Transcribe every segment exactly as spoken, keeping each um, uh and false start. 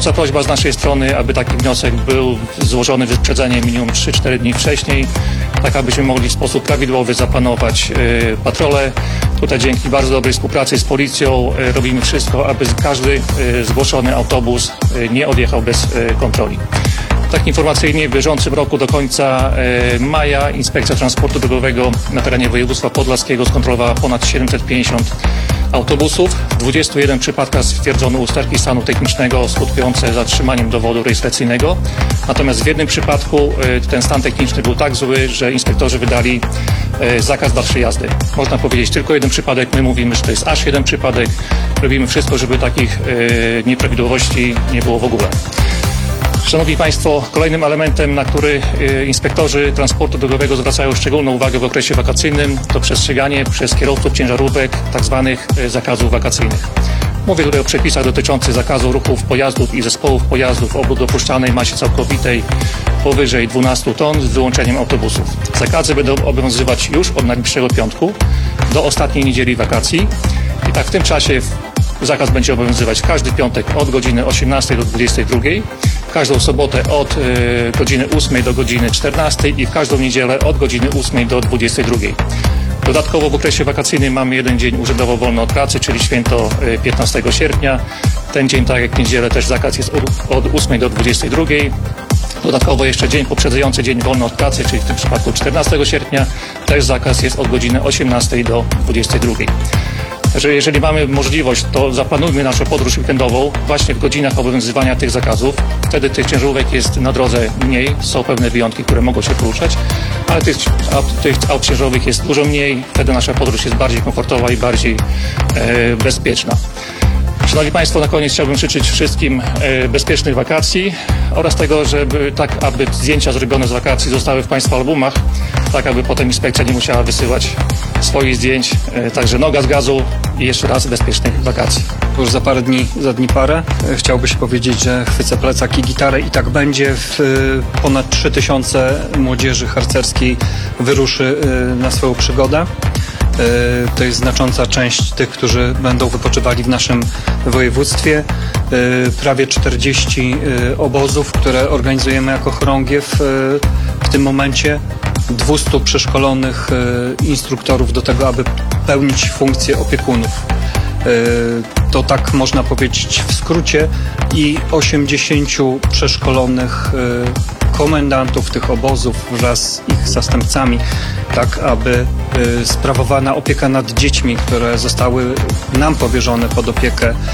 Gorąca prośba z naszej strony, aby taki wniosek był złożony wyprzedzeniem minimum trzy cztery dni wcześniej, tak abyśmy mogli w sposób prawidłowy zaplanować y, patrole. Tutaj dzięki bardzo dobrej współpracy z policją y, robimy wszystko, aby każdy y, zgłoszony autobus y, nie odjechał bez y, kontroli. Tak informacyjnie w bieżącym roku do końca y, maja Inspekcja Transportu Drogowego na terenie województwa podlaskiego skontrolowała ponad siedemset pięćdziesiąt autobusów. W dwudziestu jeden przypadkach stwierdzono usterki stanu technicznego skutkujące zatrzymaniem dowodu rejestracyjnego. Natomiast w jednym przypadku y, ten stan techniczny był tak zły, że inspektorzy wydali y, zakaz dalszej jazdy. Można powiedzieć tylko jeden przypadek, my mówimy, że to jest aż jeden przypadek. Robimy wszystko, żeby takich y, nieprawidłowości nie było w ogóle. Szanowni Państwo, kolejnym elementem, na który y, inspektorzy transportu drogowego zwracają szczególną uwagę w okresie wakacyjnym, to przestrzeganie przez kierowców ciężarówek tzw. Y, zakazów wakacyjnych. Mówię tutaj o przepisach dotyczących zakazu ruchów pojazdów i zespołów pojazdów o obrót dopuszczalnej masie całkowitej powyżej dwunastu ton z wyłączeniem autobusów. Zakazy będą obowiązywać już od najbliższego piątku do ostatniej niedzieli wakacji i tak w tym czasie zakaz będzie obowiązywać każdy piątek od godziny osiemnastej do dwudziestej drugiej, każdą sobotę od y, godziny ósmej do godziny czternastej i w każdą niedzielę od godziny ósmej do dwudziestej drugiej. Dodatkowo w okresie wakacyjnym mamy jeden dzień urzędowo wolny od pracy, czyli święto y, piętnastego sierpnia. Ten dzień, tak jak niedzielę, też zakaz jest od, od ósmej do dwudziestej drugiej. Dodatkowo jeszcze dzień poprzedzający dzień wolny od pracy, czyli w tym przypadku czternastego sierpnia, też zakaz jest od godziny osiemnastej do dwudziestej drugiej. Że jeżeli mamy możliwość, to zaplanujmy naszą podróż weekendową właśnie w godzinach obowiązywania tych zakazów. Wtedy tych ciężarówek jest na drodze mniej, są pewne wyjątki, które mogą się poruszać, ale tych aut, tych aut ciężarowych jest dużo mniej, wtedy nasza podróż jest bardziej komfortowa i bardziej e, bezpieczna. Szanowni Państwo, na koniec chciałbym życzyć wszystkim e, bezpiecznych wakacji oraz tego, żeby tak, aby zdjęcia zrobione z wakacji zostały w Państwa albumach, tak aby potem inspekcja nie musiała wysyłać swoich zdjęć. E, także noga z gazu i jeszcze raz bezpiecznych wakacji. Już za parę dni, za dni parę, e, chciałbyś powiedzieć, że chwycę plecak i gitarę i tak będzie. W, e, ponad trzy tysiące młodzieży harcerskiej wyruszy e, na swoją przygodę. To jest znacząca część tych, którzy będą wypoczywali w naszym województwie. Prawie czterdzieści obozów, które organizujemy jako chorągiew w tym momencie. dwieście przeszkolonych instruktorów do tego, aby pełnić funkcję opiekunów. To tak można powiedzieć w skrócie i osiemdziesięciu przeszkolonych komendantów tych obozów wraz z ich zastępcami, tak aby y, sprawowana opieka nad dziećmi, które zostały nam powierzone pod opiekę, y,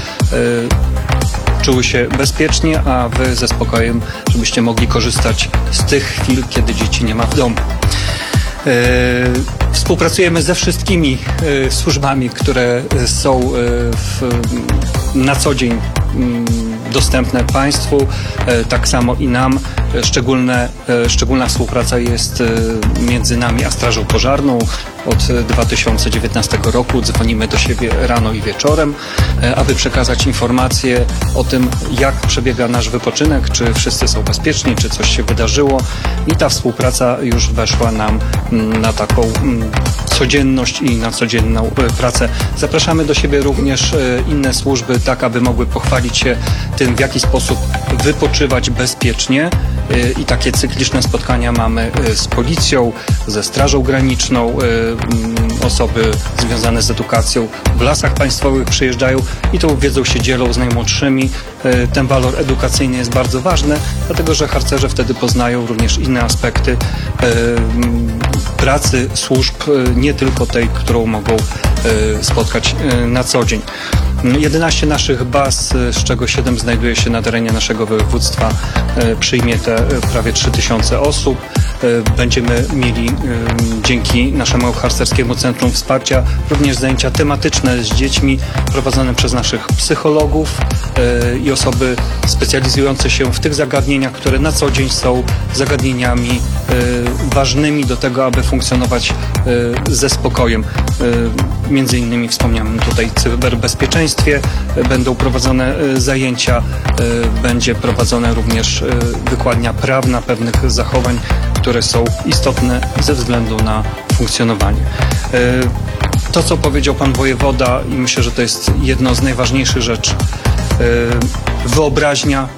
czuły się bezpiecznie, a wy ze spokojem, żebyście mogli korzystać z tych chwil, kiedy dzieci nie ma w domu. Yy, współpracujemy ze wszystkimi yy, służbami, które są yy, w, na co dzień yy, dostępne Państwu, yy, tak samo i nam. Szczególne, yy, szczególna współpraca jest yy, między nami a Strażą Pożarną. Od dwa tysiące dziewiętnastego roku dzwonimy do siebie rano i wieczorem, yy, aby przekazać informacje o tym, jak przebiega nasz wypoczynek, czy wszyscy są bezpieczni, czy coś się wydarzyło. I ta współpraca już weszła nam na taką codzienność i na codzienną pracę. Zapraszamy do siebie również inne służby, tak aby mogły pochwalić się tym, w jaki sposób wypoczywać bezpiecznie. I takie cykliczne spotkania mamy z policją, ze Strażą Graniczną, osoby związane z edukacją w Lasach Państwowych przyjeżdżają i tą wiedzą się dzielą z najmłodszymi. Ten walor edukacyjny jest bardzo ważny, dlatego że harcerze wtedy poznają również inne aspekty pracy służb, nie tylko tej, którą mogą spotkać na co dzień. jedenaście naszych baz, z czego siedem znajduje się na terenie naszego województwa, przyjmie te prawie trzy tysiące osób. Będziemy mieli dzięki naszemu harcerskiemu Centrum Wsparcia również zajęcia tematyczne z dziećmi prowadzone przez naszych psychologów i osoby specjalizujące się w tych zagadnieniach, które na co dzień są zagadnieniami ważnymi do tego, aby funkcjonować ze spokojem. Między innymi wspomniałem tutaj cyberbezpieczeństwie, będą prowadzone zajęcia, będzie prowadzona również wykładnia prawna pewnych zachowań, które są istotne ze względu na funkcjonowanie. To, co powiedział pan wojewoda, i myślę, że to jest jedno z najważniejszych rzeczy, wyobraźnia